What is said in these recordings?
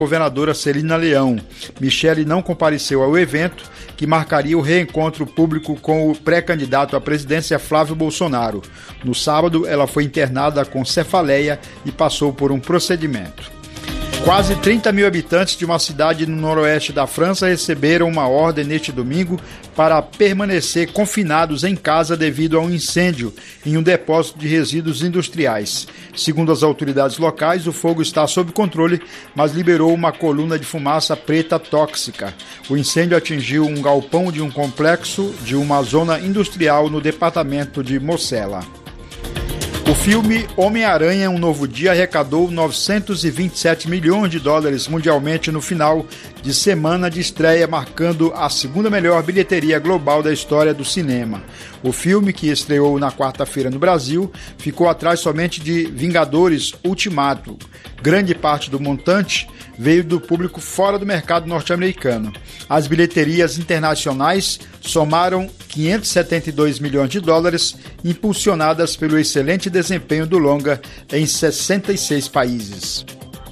Governadora Celina Leão. Michele não compareceu ao evento, que marcaria o reencontro público com o pré-candidato à presidência Flávio Bolsonaro. No sábado, ela foi internada com cefaleia e passou por um procedimento. Quase 30 mil habitantes de uma cidade no noroeste da França receberam uma ordem neste domingo para permanecer confinados em casa devido a um incêndio em um depósito de resíduos industriais. Segundo as autoridades locais, o fogo está sob controle, mas liberou uma coluna de fumaça preta tóxica. O incêndio atingiu um galpão de um complexo de uma zona industrial no departamento de Mosela. O filme Homem-Aranha Um Novo Dia arrecadou 927 milhões de dólares mundialmente no final de semana de estreia, marcando a segunda melhor bilheteria global da história do cinema. O filme, que estreou na quarta-feira no Brasil, ficou atrás somente de Vingadores Ultimato. Grande parte do montante veio do público fora do mercado norte-americano. As bilheterias internacionais somaram 572 milhões de dólares, impulsionadas pelo excelente desempenho do longa em 66 países.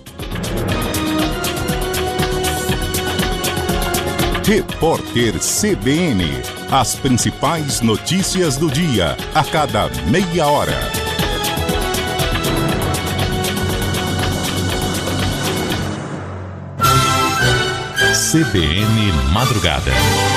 Repórter CBN. As principais notícias do dia, a cada meia hora. CBN Madrugada.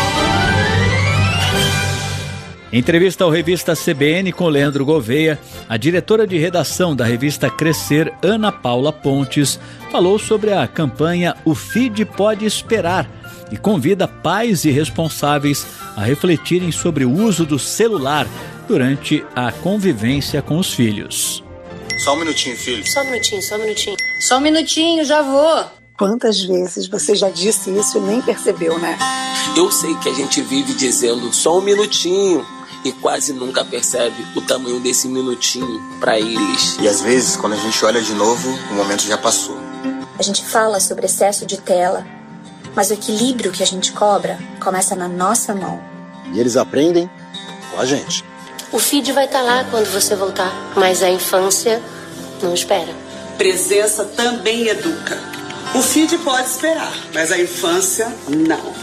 Em entrevista ao Revista CBN com Leandro Gouveia, a diretora de redação da revista Crescer, Ana Paula Pontes, falou sobre a campanha O Feed Pode Esperar e convida pais e responsáveis a refletirem sobre o uso do celular durante a convivência com os filhos. Só um minutinho, filho. Só um minutinho. Só um minutinho, já vou. Quantas vezes você já disse isso e nem percebeu, né? Eu sei que a gente vive dizendo só um minutinho e quase nunca percebe o tamanho desse minutinho para eles. E às vezes, quando a gente olha de novo, o momento já passou. A gente fala sobre excesso de tela, mas o equilíbrio que a gente cobra começa na nossa mão. E eles aprendem com a gente. O feed vai estar lá quando você voltar, mas a infância não espera. Presença também educa. O feed pode esperar, mas a infância não.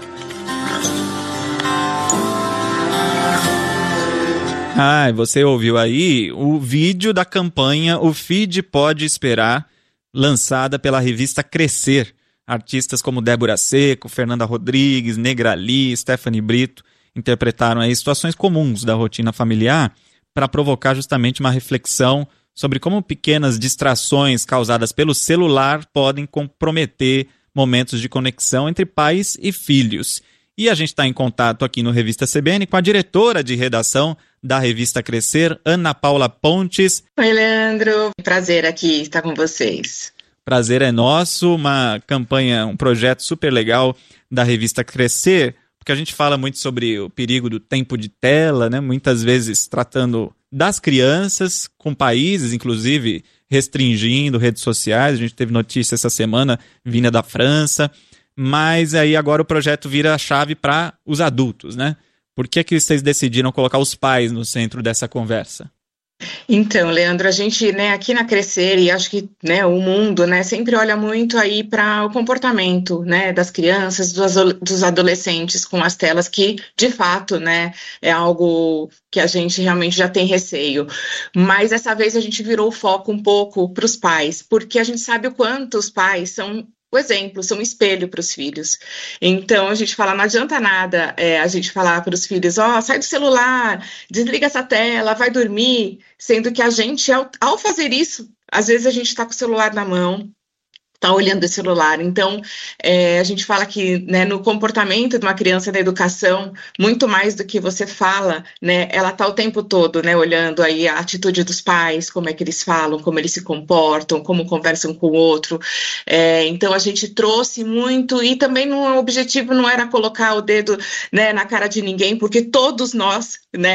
Você ouviu aí o vídeo da campanha O Feed Pode Esperar, lançada pela revista Crescer. Artistas como Débora Seco, Fernanda Rodrigues, Negrali, Stephanie Brito interpretaram aí situações comuns da rotina familiar para provocar justamente uma reflexão sobre como pequenas distrações causadas pelo celular podem comprometer momentos de conexão entre pais e filhos. E a gente está em contato aqui no Revista CBN com a diretora de redação da revista Crescer, Ana Paula Pontes. Oi, Leandro. Prazer aqui estar com vocês. Prazer é nosso, uma campanha, um projeto super legal da revista Crescer, porque a gente fala muito sobre o perigo do tempo de tela, né? Muitas vezes tratando das crianças, com países, inclusive, restringindo redes sociais. A gente teve notícia essa semana vinda da França, mas aí agora o projeto vira a chave para os adultos, né? Por que vocês decidiram colocar os pais no centro dessa conversa? Então, Leandro, a gente, aqui na Crescer, e acho que, o mundo, sempre olha muito aí para o comportamento, das crianças, dos adolescentes com as telas, que, de fato, é algo que a gente realmente já tem receio. Mas, dessa vez, a gente virou o foco um pouco para os pais, porque a gente sabe o quanto os pais são o exemplo, são um espelho para os filhos. Então, a gente fala, não adianta nada a gente falar para os filhos, sai do celular, desliga essa tela, vai dormir, sendo que a gente, ao fazer isso, às vezes a gente está com o celular na mão, está olhando o celular. Então, a gente fala que no comportamento de uma criança, na educação, muito mais do que você fala, ela está o tempo todo olhando aí a atitude dos pais, como é que eles falam, como eles se comportam, como conversam com o outro. Então, a gente trouxe muito, e também o objetivo não era colocar o dedo na cara de ninguém, porque todos nós,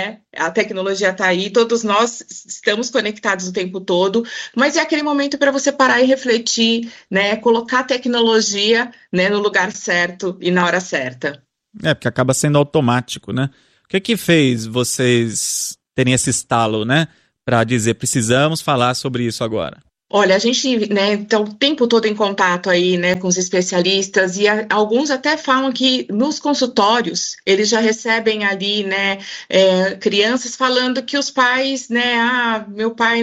a tecnologia está aí, todos nós estamos conectados o tempo todo, mas é aquele momento para você parar e refletir, colocar a tecnologia no lugar certo e na hora certa. Porque acaba sendo automático, né? O que fez vocês terem esse estalo, para dizer, precisamos falar sobre isso agora? Olha, a gente, né, tá o tempo todo em contato aí, né, com os especialistas e alguns até falam que nos consultórios eles já recebem ali, né, crianças falando que os pais, né, meu pai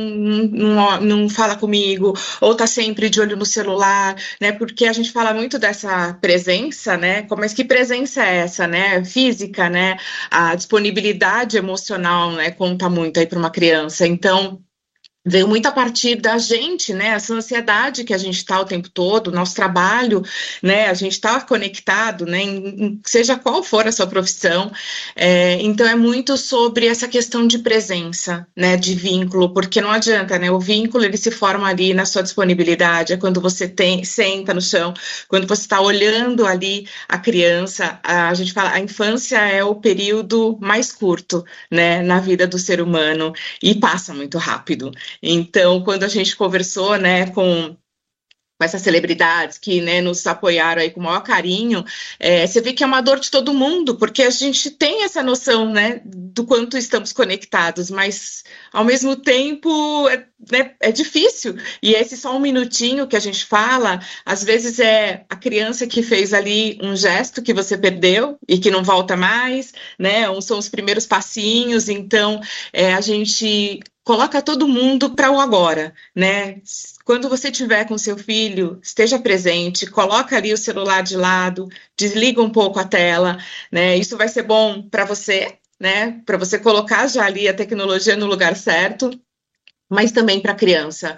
não fala comigo, ou tá sempre de olho no celular, né, porque a gente fala muito dessa presença, né, mas que presença é essa, né, física, né, a disponibilidade emocional, né, conta muito aí para uma criança, então veio muito a partir da gente, né, essa ansiedade que a gente está o tempo todo, nosso trabalho, né, a gente está conectado, né, seja qual for a sua profissão, então é muito sobre essa questão de presença, né, de vínculo, porque não adianta, né, o vínculo ele se forma ali na sua disponibilidade, é quando você senta no chão, quando você está olhando ali a criança, a gente fala, a infância é o período mais curto, né, na vida do ser humano, e passa muito rápido. Então, quando a gente conversou, né, com essas celebridades que, né, nos apoiaram aí com o maior carinho, você vê que é uma dor de todo mundo, porque a gente tem essa noção, né, do quanto estamos conectados, mas, ao mesmo tempo, né, é difícil, e esse só um minutinho que a gente fala, às vezes é a criança que fez ali um gesto que você perdeu e que não volta mais, né, são os primeiros passinhos, então, a gente coloca todo mundo para o agora, né? Quando você estiver com seu filho, esteja presente, coloca ali o celular de lado, desliga um pouco a tela, né? Isso vai ser bom para você, né? Para você colocar já ali a tecnologia no lugar certo, mas também para a criança,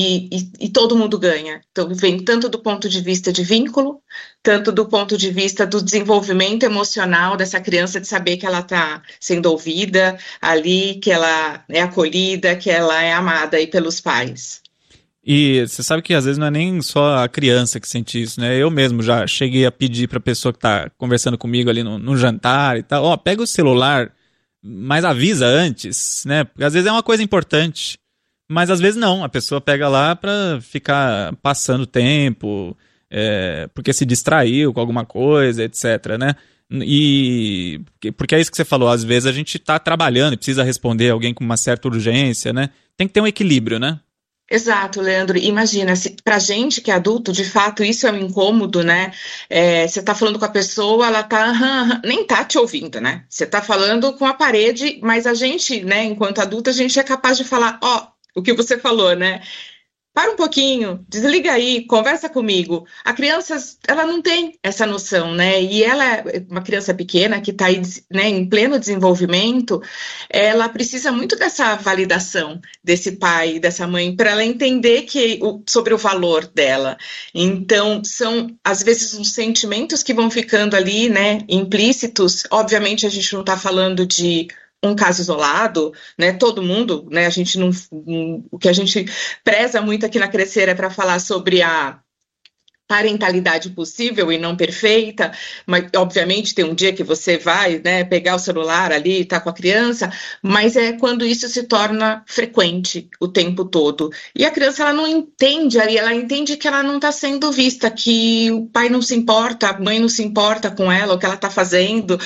e todo mundo ganha. Então, vem tanto do ponto de vista de vínculo, tanto do ponto de vista do desenvolvimento emocional dessa criança, de saber que ela está sendo ouvida ali, que ela é acolhida, que ela é amada aí pelos pais. E você sabe que às vezes não é nem só a criança que sente isso, né? Eu mesmo já cheguei a pedir para a pessoa que está conversando comigo ali no jantar e tal, pega o celular, mas avisa antes, né? Porque às vezes é uma coisa importante. Mas às vezes não, a pessoa pega lá para ficar passando tempo, porque se distraiu com alguma coisa, etc, né? E porque é isso que você falou, às vezes a gente está trabalhando e precisa responder alguém com uma certa urgência, né? Tem que ter um equilíbrio, né? Exato, Leandro. Imagina, pra gente que é adulto, de fato, isso é um incômodo, né? Você tá falando com a pessoa, ela nem tá te ouvindo, né? Você tá falando com a parede, mas a gente, né, enquanto adulto, a gente é capaz de falar, o que você falou, né? Para um pouquinho, desliga aí, conversa comigo. A criança, ela não tem essa noção, né? E ela é uma criança pequena que está aí, né, em pleno desenvolvimento, ela precisa muito dessa validação desse pai e dessa mãe para ela entender sobre o valor dela. Então, são, às vezes, uns sentimentos que vão ficando ali, né, implícitos. Obviamente, a gente não está falando de um caso isolado, né, todo mundo, né, a gente não, o que a gente preza muito aqui na Crescer é para falar sobre a parentalidade possível e não perfeita, mas obviamente tem um dia que você vai, né, pegar o celular ali e tá com a criança, mas é quando isso se torna frequente o tempo todo. E a criança, ela não entende ali, ela entende que ela não está sendo vista, que o pai não se importa, a mãe não se importa com ela, o que ela está fazendo,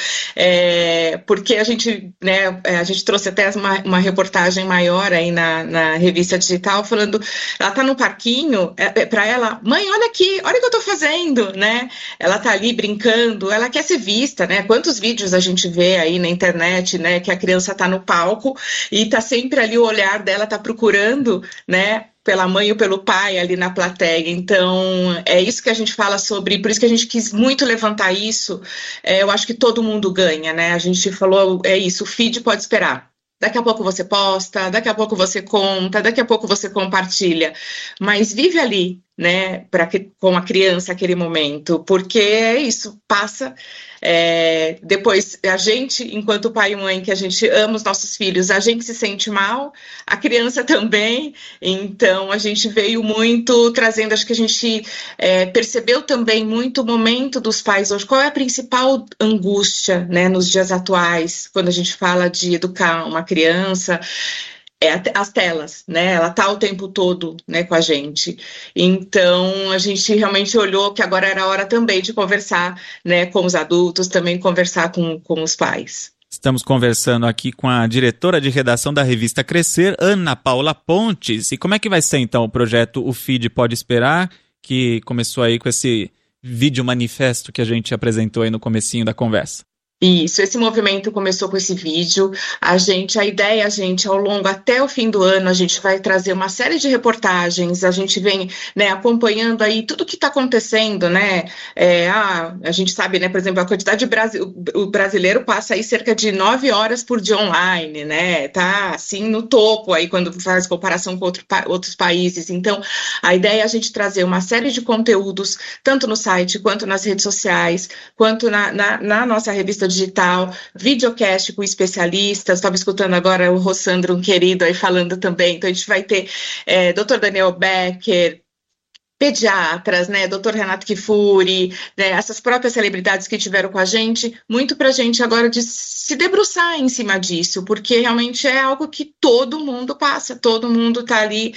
porque a gente, né, a gente trouxe até uma reportagem maior aí na revista digital, falando, ela tá no parquinho, para ela, mãe, olha aqui, olha o que eu tô fazendo, né? Ela tá ali brincando, ela quer ser vista, né? Quantos vídeos a gente vê aí na internet, né? Que a criança tá no palco e tá sempre ali, o olhar dela tá procurando, né? Pela mãe ou pelo pai ali na plateia. Então, é isso que a gente fala sobre, por isso que a gente quis muito levantar isso. Eu acho que todo mundo ganha, né? A gente falou, é isso, o feed pode esperar. Daqui a pouco você posta, daqui a pouco você conta, daqui a pouco você compartilha, mas vive ali, né, com a criança aquele momento, porque é isso, passa. Depois, a gente, enquanto pai e mãe, que a gente ama os nossos filhos, a gente se sente mal, a criança também, então a gente veio muito trazendo, acho que a gente percebeu também muito o momento dos pais hoje, qual é a principal angústia, né, nos dias atuais, quando a gente fala de educar uma criança, as telas, né? Ela tá o tempo todo, né, com a gente. Então, a gente realmente olhou que agora era a hora também de conversar, né, com os adultos, também conversar com os pais. Estamos conversando aqui com a diretora de redação da revista Crescer, Ana Paula Pontes. E como é que vai ser então o projeto O Feed Pode Esperar, que começou aí com esse vídeo manifesto que a gente apresentou aí no comecinho da conversa? Isso, esse movimento começou com esse vídeo. A ideia, ao longo até o fim do ano, a gente vai trazer uma série de reportagens, a gente vem, né, acompanhando aí tudo que está acontecendo, né? A gente sabe, né, por exemplo, a quantidade o brasileiro passa aí cerca de 9 horas por dia online, né? Tá assim no topo aí quando faz comparação com outros países. Então, a ideia é a gente trazer uma série de conteúdos, tanto no site, quanto nas redes sociais, quanto na nossa revista digital, videocast com especialistas. Estava escutando agora o Rossandro, um querido, aí falando também. Então, a gente vai ter Dr. Daniel Becker, pediatras, né, Dr. Renato Kifuri, né, essas próprias celebridades que tiveram com a gente, muito para a gente agora de se debruçar em cima disso, porque realmente é algo que todo mundo passa, todo mundo está ali,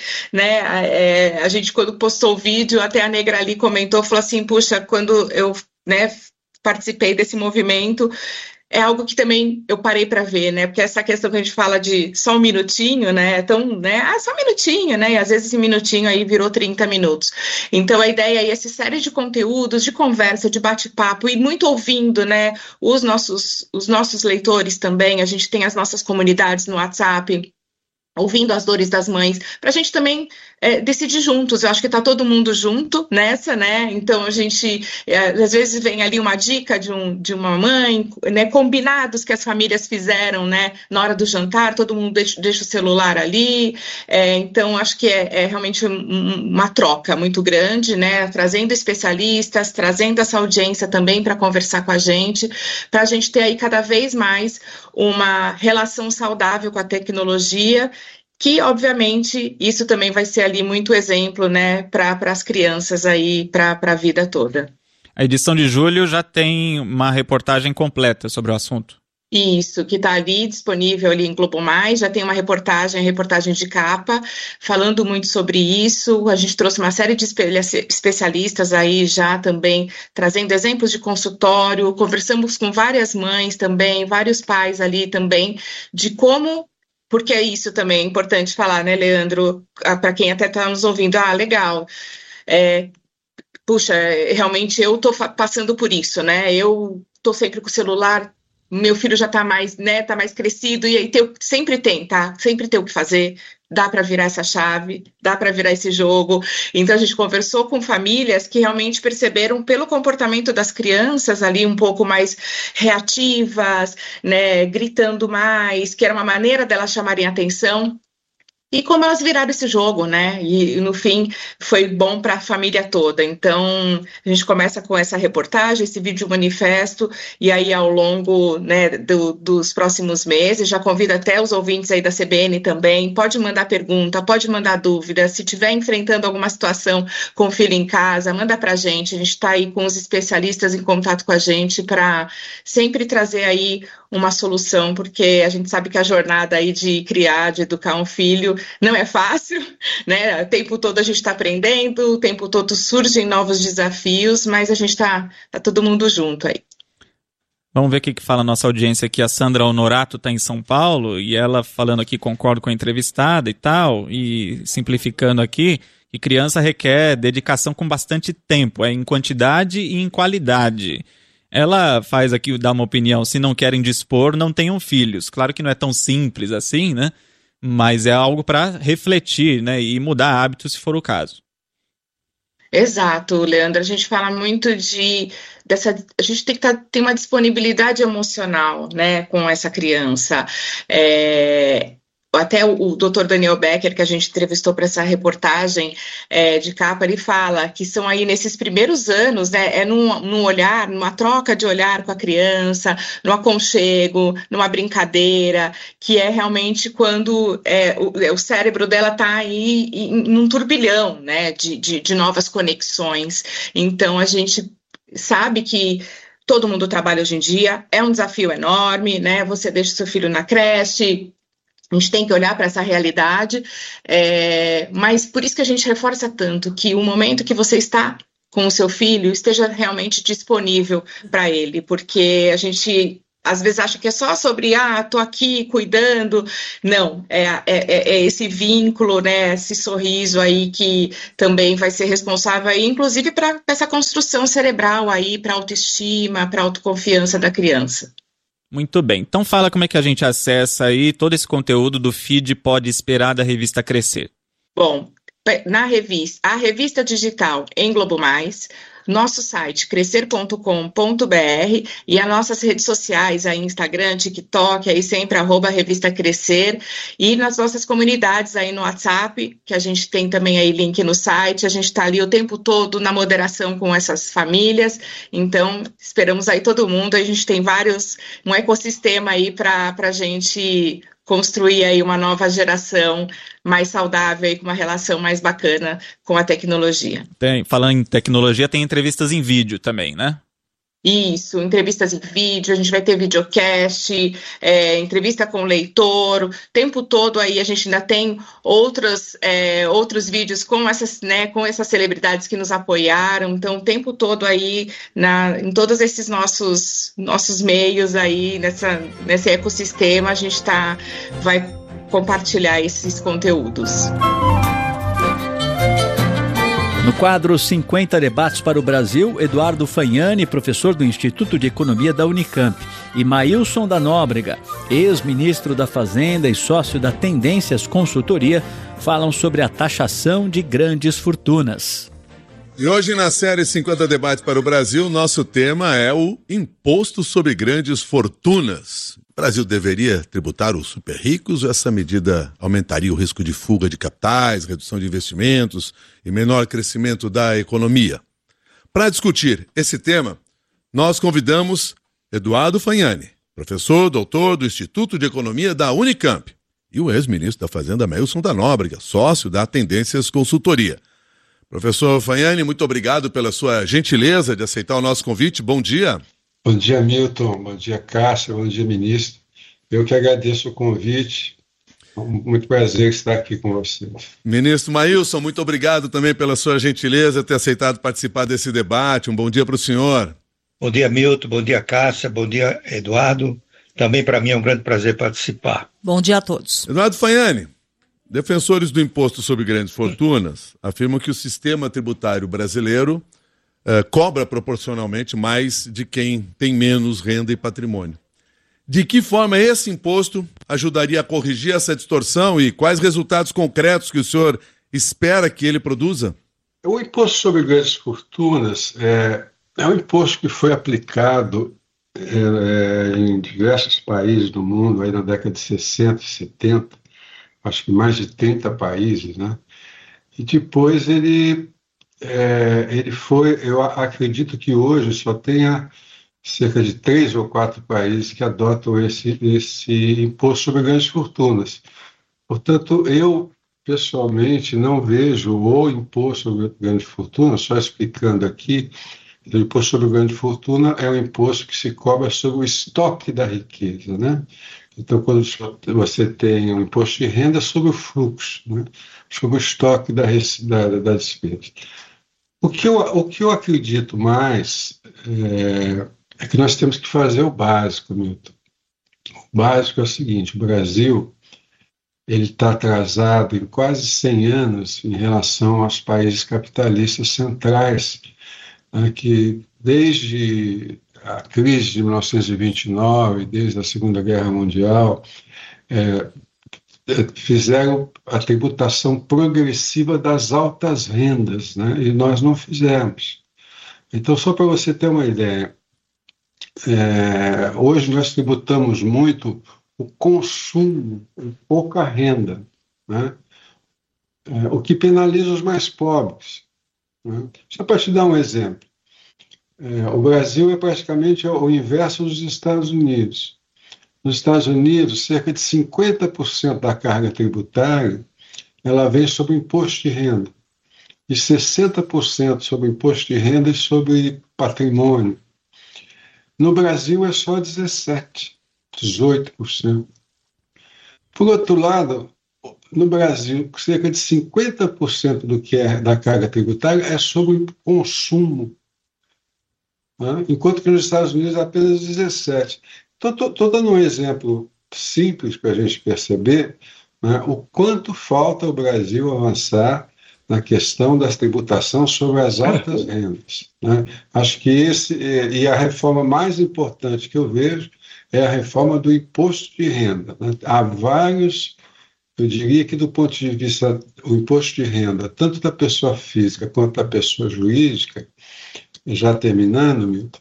né, a gente quando postou o vídeo, até a Negra ali comentou, falou assim, puxa, quando eu, né, participei desse movimento, é algo que também eu parei para ver, né, porque essa questão que a gente fala de só um minutinho, né, então, né, só um minutinho, né, e às vezes esse minutinho aí virou 30 minutos. Então, a ideia é essa série de conteúdos, de conversa, de bate-papo, e muito ouvindo, né, os nossos leitores também, a gente tem as nossas comunidades no WhatsApp, ouvindo as dores das mães, para a gente também decidir juntos. Eu acho que está todo mundo junto nessa, né? Então a gente, às vezes vem ali uma dica de uma mãe, né? Combinados que as famílias fizeram, né? Na hora do jantar, todo mundo deixa o celular ali. Então acho que é realmente uma troca muito grande, né? Trazendo especialistas, trazendo essa audiência também para conversar com a gente, para a gente ter aí cada vez mais uma relação saudável com a tecnologia, que, obviamente, isso também vai ser ali muito exemplo, né, para as crianças aí, para a vida toda. A edição de julho já tem uma reportagem completa sobre o assunto. Isso, que está ali disponível ali em Globo Mais, já tem uma reportagem de capa, falando muito sobre isso. A gente trouxe uma série de especialistas aí já também, trazendo exemplos de consultório, conversamos com várias mães também, vários pais ali também, de como... Porque é isso também, é importante falar, né, Leandro, para quem até está nos ouvindo, legal, puxa, realmente eu estou passando por isso, né, eu estou sempre com o celular, meu filho já está mais, né, tá mais crescido, e aí sempre tem o que fazer, dá para virar essa chave, dá para virar esse jogo. Então a gente conversou com famílias que realmente perceberam pelo comportamento das crianças ali um pouco mais reativas, né, gritando mais, que era uma maneira delas chamarem atenção. E como elas viraram esse jogo, né? E no fim foi bom para a família toda. Então a gente começa com essa reportagem, esse vídeo manifesto, e aí ao longo, né, dos próximos meses, já convido até os ouvintes aí da CBN também, pode mandar pergunta, pode mandar dúvida, se estiver enfrentando alguma situação com o filho em casa, manda para a gente está aí com os especialistas em contato com a gente para sempre trazer aí uma solução, porque a gente sabe que a jornada aí de criar, de educar um filho não é fácil, né? O tempo todo a gente está aprendendo, o tempo todo surgem novos desafios, mas a gente está todo mundo junto aí. Vamos ver o que fala a nossa audiência aqui. A Sandra Honorato está em São Paulo e ela falando aqui, concordo com a entrevistada e tal, e simplificando aqui, que criança requer dedicação com bastante tempo, em quantidade e em qualidade. Ela faz aqui, dá uma opinião, se não querem dispor, não tenham filhos. Claro que não é tão simples assim, né? Mas é algo para refletir, né? E mudar hábitos se for o caso. Exato, Leandro. A gente fala muito a gente tem que ter uma disponibilidade emocional, né, com essa criança. Até o Dr. Daniel Becker, que a gente entrevistou para essa reportagem de capa, ele fala que são aí nesses primeiros anos, né, num olhar, numa troca de olhar com a criança, no aconchego, numa brincadeira, que é realmente quando o cérebro dela está aí num turbilhão, né, de novas conexões. Então, a gente sabe que todo mundo trabalha hoje em dia, é um desafio enorme, né, você deixa o seu filho na creche. A gente tem que olhar para essa realidade, mas por isso que a gente reforça tanto que o momento que você está com o seu filho esteja realmente disponível para ele, porque a gente às vezes acha que é só sobre, tô aqui cuidando. Não, é esse vínculo, né, esse sorriso aí que também vai ser responsável aí, inclusive para essa construção cerebral aí, para autoestima, para autoconfiança da criança. Muito bem, então fala como é que a gente acessa aí todo esse conteúdo do feed Pode Esperar da revista Crescer. Bom, a revista digital em Globo Mais, nosso site crescer.com.br e as nossas redes sociais, aí Instagram, TikTok, aí sempre @revista Crescer, e nas nossas comunidades aí no WhatsApp, que a gente tem também aí link no site, a gente está ali o tempo todo na moderação com essas famílias, então esperamos aí todo mundo, a gente tem um ecossistema aí para a gente construir aí uma nova geração mais saudável e com uma relação mais bacana com a tecnologia. Falando em tecnologia, tem entrevistas em vídeo também, né? Isso, entrevistas em vídeo, a gente vai ter videocast, entrevista com o leitor, o tempo todo aí a gente ainda tem outros vídeos com essas celebridades que nos apoiaram, então o tempo todo aí em todos esses nossos meios aí, nesse ecossistema, a gente vai compartilhar esses conteúdos. No quadro 50 Debates para o Brasil, Eduardo Fagnani, professor do Instituto de Economia da Unicamp, e Maílson da Nóbrega, ex-ministro da Fazenda e sócio da Tendências Consultoria, falam sobre a taxação de grandes fortunas. E hoje, na série 50 Debates para o Brasil, nosso tema é o imposto sobre grandes fortunas. O Brasil deveria tributar os super ricos ou essa medida aumentaria o risco de fuga de capitais, redução de investimentos e menor crescimento da economia? Para discutir esse tema, nós convidamos Eduardo Fagnani, professor, doutor do Instituto de Economia da Unicamp, e o ex-ministro da Fazenda, Maílson da Nóbrega, sócio da Tendências Consultoria. Professor Fagnani, muito obrigado pela sua gentileza de aceitar o nosso convite. Bom dia. Bom dia, Milton. Bom dia, Cássia. Bom dia, ministro. Eu que agradeço o convite. Muito prazer estar aqui com você. Ministro Maílson, muito obrigado também pela sua gentileza de ter aceitado participar desse debate. Um bom dia para o senhor. Bom dia, Milton. Bom dia, Cássia. Bom dia, Eduardo. Também para mim é um grande prazer participar. Bom dia a todos. Eduardo Fagnani, defensores do imposto sobre grandes fortunas afirmam que o sistema tributário brasileiro cobra proporcionalmente mais de quem tem menos renda e patrimônio. De que forma esse imposto ajudaria a corrigir essa distorção e quais resultados concretos que o senhor espera que ele produza? O imposto sobre grandes fortunas é um imposto que foi aplicado em diversos países do mundo, aí na década de 60 e 70, acho que mais de 30 países, né? E depois ele foi, eu acredito que hoje só tenha cerca de 3 ou 4 países que adotam esse imposto sobre grandes fortunas. Portanto, eu pessoalmente não vejo o imposto sobre grandes fortunas, só explicando aqui, o imposto sobre grande fortuna é um imposto que se cobra sobre o estoque da riqueza, né? Então, quando você tem um imposto de renda sobre o fluxo, né? Sobre o estoque da despesa. O que eu acredito mais é que nós temos que fazer o básico, Milton. O básico é o seguinte: o Brasil está atrasado em quase 100 anos em relação aos países capitalistas centrais, né, que desde a crise de 1929, desde a Segunda Guerra Mundial, fizeram a tributação progressiva das altas rendas, né? E nós não fizemos. Então, só para você ter uma ideia, hoje nós tributamos muito o consumo, pouca renda, né? O que penaliza os mais pobres, né? Só para te dar um exemplo, o Brasil é praticamente o inverso dos Estados Unidos. Nos Estados Unidos, cerca de 50% da carga tributária ela vem sobre imposto de renda, e 60% sobre imposto de renda e sobre patrimônio. No Brasil é só 18%. Por outro lado, no Brasil, cerca de 50% do que é da carga tributária é sobre consumo, né? Enquanto que nos Estados Unidos é apenas 17%. Estou dando um exemplo simples para a gente perceber, né, o quanto falta o Brasil avançar na questão da tributação sobre as altas rendas, né? Acho que e a reforma mais importante que eu vejo é a reforma do imposto de renda, né? Há vários, eu diria que do ponto de vista o imposto de renda, tanto da pessoa física quanto da pessoa jurídica, já terminando, Milton,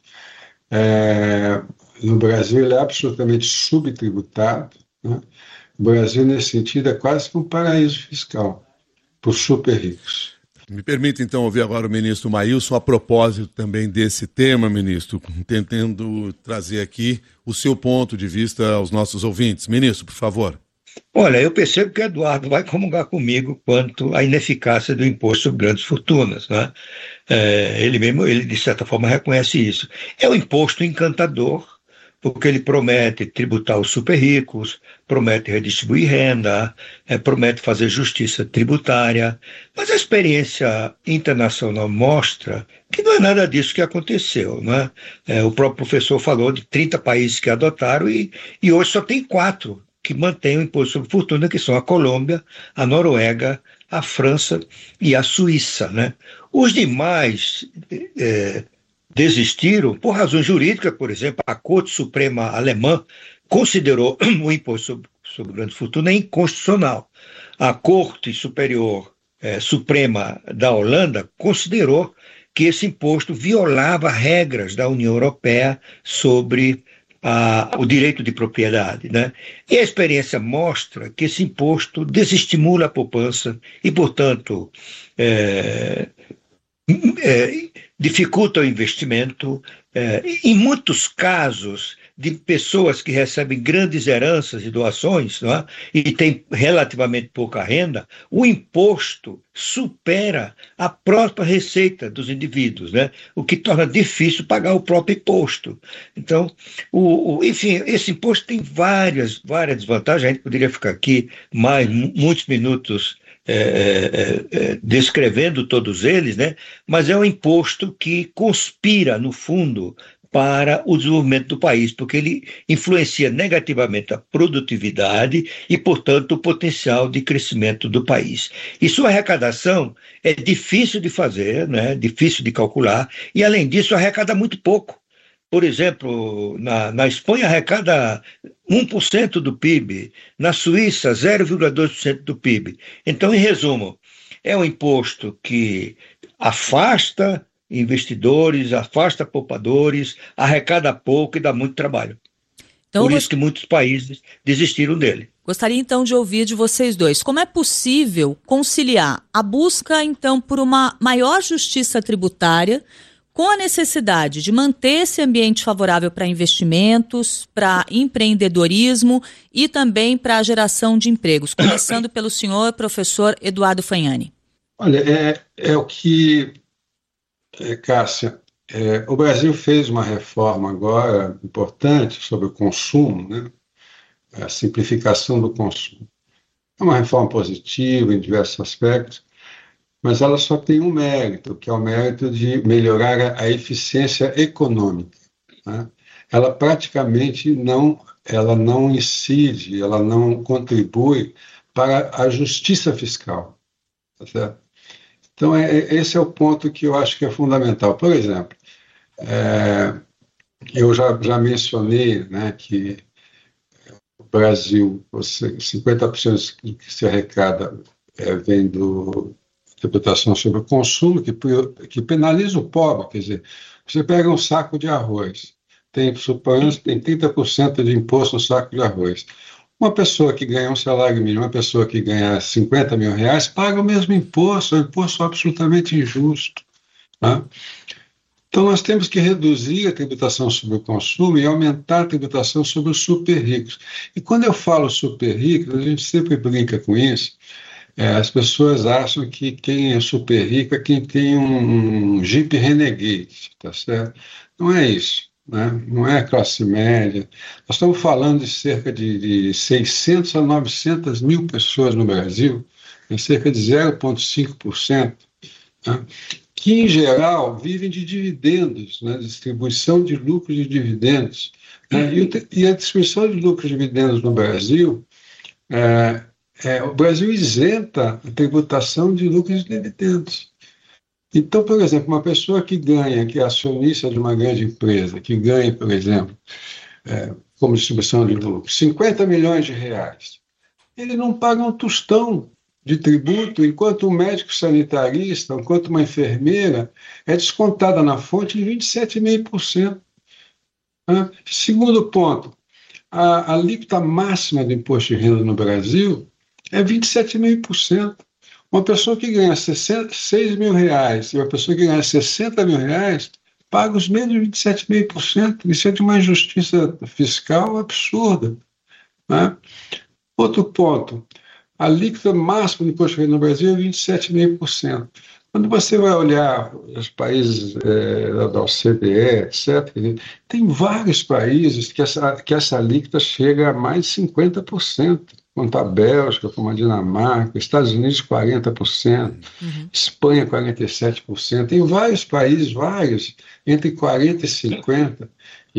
no Brasil ele é absolutamente subtributado, né? O Brasil, nesse sentido, é quase que um paraíso fiscal para os super ricos. Me permita, então, ouvir agora o ministro Maílson a propósito também desse tema, ministro, tentando trazer aqui o seu ponto de vista aos nossos ouvintes. Ministro, por favor. Olha, eu percebo que o Eduardo vai comungar comigo quanto à ineficácia do imposto sobre grandes fortunas, né? Ele, de certa forma, reconhece isso. É um imposto encantador, porque ele promete tributar os super ricos, promete redistribuir renda, promete fazer justiça tributária, mas a experiência internacional mostra que não é nada disso que aconteceu, né? O próprio professor falou de 30 países que adotaram e hoje só tem 4 que mantêm o imposto sobre fortuna, que são a Colômbia, a Noruega, a França e a Suíça, né? Os demais desistiram por razões jurídicas. Por exemplo, a Corte Suprema Alemã considerou o imposto sobre grande fortuna inconstitucional. A Corte Superior Suprema da Holanda considerou que esse imposto violava regras da União Europeia sobre o direito de propriedade, né? E a experiência mostra que esse imposto desestimula a poupança e, portanto, dificulta o investimento. Em muitos casos de pessoas que recebem grandes heranças e doações, não é? E têm relativamente pouca renda, o imposto supera a própria receita dos indivíduos, né? O que torna difícil pagar o próprio imposto. Então, enfim, esse imposto tem várias desvantagens. A gente poderia ficar aqui muitos minutos descrevendo todos eles, né? Mas é um imposto que conspira, no fundo, para o desenvolvimento do país, porque ele influencia negativamente a produtividade e, portanto, o potencial de crescimento do país. E sua arrecadação é difícil de fazer, né? Difícil de calcular, e, além disso, arrecada muito pouco. Por exemplo, na Espanha arrecada 1% do PIB, na Suíça 0,2% do PIB. Então, em resumo, é um imposto que afasta investidores, afasta poupadores, arrecada pouco e dá muito trabalho. Então, por isso que muitos países desistiram dele. Gostaria então de ouvir de vocês dois. Como é possível conciliar a busca então por uma maior justiça tributária com a necessidade de manter esse ambiente favorável para investimentos, para empreendedorismo e também para a geração de empregos? Começando pelo senhor professor Eduardo Fagnani. Olha, é o que... Cássia, o Brasil fez uma reforma agora importante sobre o consumo, né? A simplificação do consumo. É uma reforma positiva em diversos aspectos, mas ela só tem um mérito, que é o mérito de melhorar a eficiência econômica, né? Ela praticamente não incide, ela não contribui para a justiça fiscal, tá certo? Então, esse é o ponto que eu acho que é fundamental. Por exemplo, eu já mencionei, né, que o Brasil, 50% do que se arrecada vem do tributação sobre o consumo, que penaliza o pobre. Quer dizer, você pega um saco de arroz, suponhamos que tem 30% de imposto no saco de arroz. Uma pessoa que ganha um salário mínimo, uma pessoa que ganha 50 mil reais, paga o mesmo imposto, é um imposto absolutamente injusto, né? Então, nós temos que reduzir a tributação sobre o consumo e aumentar a tributação sobre os super ricos. E quando eu falo super ricos, a gente sempre brinca com isso. As pessoas acham que quem é super rico é quem tem um Jeep Renegade, tá certo? Não é isso, né? Não é a classe média. Nós estamos falando de cerca de 600 a 900 mil pessoas no Brasil, cerca de 0,5%, né? que, em geral, vivem de dividendos, né, distribuição de lucros e dividendos. Né, e a distribuição de lucros e dividendos no Brasil, o Brasil isenta a tributação de lucros e dividendos. Então, por exemplo, uma pessoa que é acionista de uma grande empresa, que ganha, por exemplo, como distribuição de lucros, 50 milhões de reais, ele não paga um tostão de tributo, enquanto um médico sanitarista, enquanto uma enfermeira, é descontada na fonte de 27,5%. Segundo ponto, a alíquota máxima do imposto de renda no Brasil é 27,5%. Uma pessoa que ganha 6 mil reais e uma pessoa que ganha 60 mil reais paga os mesmos 27,5%. Isso é de uma injustiça fiscal absurda. Né? Outro ponto, a alíquota máxima do imposto de renda no Brasil é 27,5%. Quando você vai olhar os países da OCDE, etc., tem vários países que essa alíquota chega a mais de 50%, quanto a Bélgica, como a Dinamarca, Estados Unidos 40%, Espanha 47%, tem vários países, entre 40% e 50%,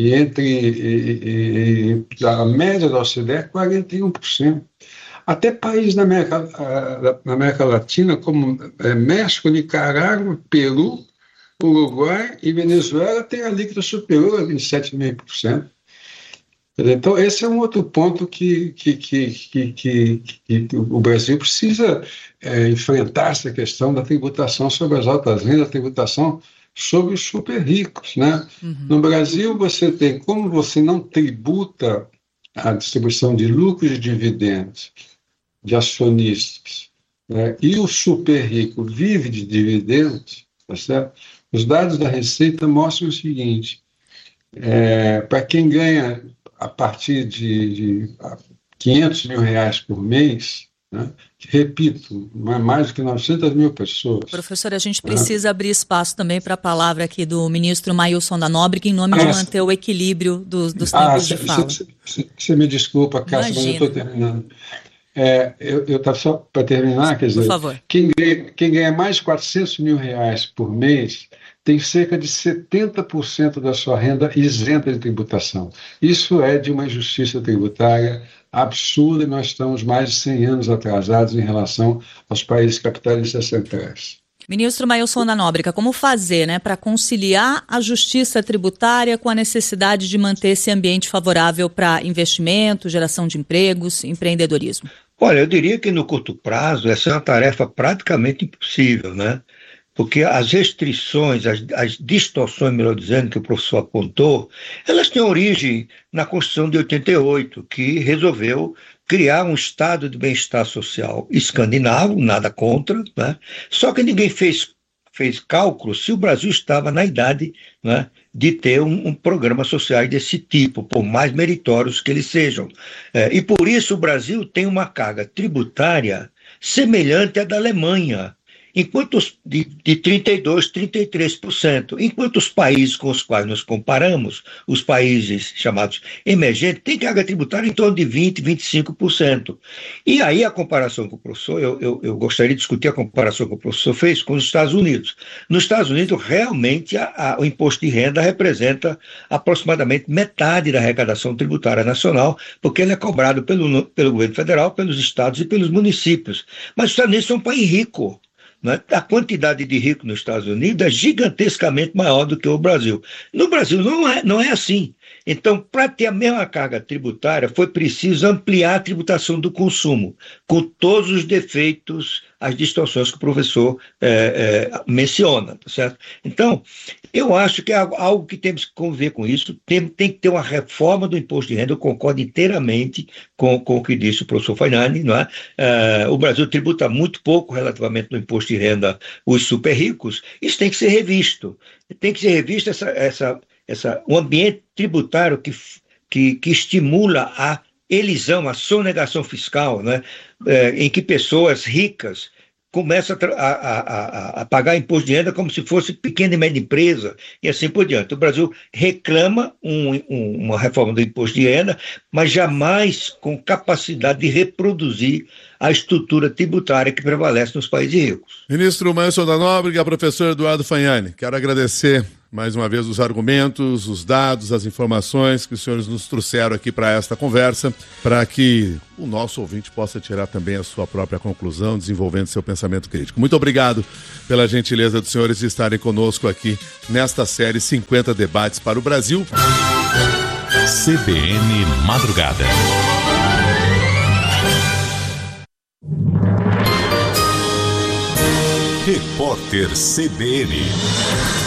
e a média da OCDE é 41%. Até países na América Latina, como México, Nicarágua, Peru, Uruguai e Venezuela, têm alíquota superior a 27,5%. Então, esse é um outro ponto que o Brasil precisa enfrentar, essa questão da tributação sobre as altas rendas, a tributação sobre os super ricos. Né? No Brasil, como você não tributa a distribuição de lucros e dividendos de acionistas, né? E o super rico vive de dividendos, tá certo? Os dados da Receita mostram o seguinte, para quem ganha a partir de 500 mil reais por mês, né? Repito, mais do que 900 mil pessoas. Professor, a gente precisa abrir espaço também para a palavra aqui do ministro Mailson da Nóbrega, em nome de manter o equilíbrio dos tempos de fala. Você me desculpa, Cássio, mas eu estou terminando. Eu estava só para terminar, quer dizer, por favor. Quem ganha mais de 400 mil reais por mês tem cerca de 70% da sua renda isenta de tributação. Isso é de uma injustiça tributária absurda e nós estamos mais de 100 anos atrasados em relação aos países capitalistas centrais. Ministro Mailson da Nóbrega, como fazer, né, para conciliar a justiça tributária com a necessidade de manter esse ambiente favorável para investimento, geração de empregos, empreendedorismo? Olha, eu diria que no curto prazo essa é uma tarefa praticamente impossível, né? Porque as restrições, as distorções, melhor dizendo, que o professor apontou, elas têm origem na Constituição de 88, que resolveu criar um estado de bem-estar social escandinavo, nada contra, né? Só que ninguém fez cálculo se o Brasil estava na idade, né, de ter um programa social desse tipo, por mais meritórios que eles sejam. E por isso o Brasil tem uma carga tributária semelhante à da Alemanha, enquanto de 32%, 33%, enquanto os países com os quais nos comparamos, os países chamados emergentes, têm carga tributária em torno de 20%, 25%. E aí a comparação com o professor, eu gostaria de discutir a comparação que o professor fez com os Estados Unidos. Nos Estados Unidos, realmente, o imposto de renda representa aproximadamente metade da arrecadação tributária nacional, porque ele é cobrado pelo governo federal, pelos estados e pelos municípios. Mas os Estados Unidos são um país rico. A quantidade de ricos nos Estados Unidos é gigantescamente maior do que o Brasil. No Brasil não é assim. Então, para ter a mesma carga tributária, foi preciso ampliar a tributação do consumo, com todos os defeitos, as distorções que o professor menciona, tá certo? Então, eu acho que é algo que temos que conviver com isso, tem que ter uma reforma do imposto de renda, eu concordo inteiramente com o que disse o professor Fainani, não é? O Brasil tributa muito pouco relativamente no imposto de renda os super ricos, isso tem que ser revisto. Tem que ser revisto um ambiente tributário que estimula a elisão, a sonegação fiscal, né? Em que pessoas ricas começa a pagar imposto de renda como se fosse pequena e média empresa e assim por diante. O Brasil reclama uma reforma do imposto de renda, mas jamais com capacidade de reproduzir a estrutura tributária que prevalece nos países ricos. Ministro Manson da Nóbrega, professor Eduardo Fagnani, quero agradecer mais uma vez os argumentos, os dados, as informações que os senhores nos trouxeram aqui para esta conversa, para que o nosso ouvinte possa tirar também a sua própria conclusão, desenvolvendo seu pensamento crítico. Muito obrigado pela gentileza dos senhores de estarem conosco aqui nesta série 50 Debates para o Brasil. CBN Madrugada. Repórter CBN.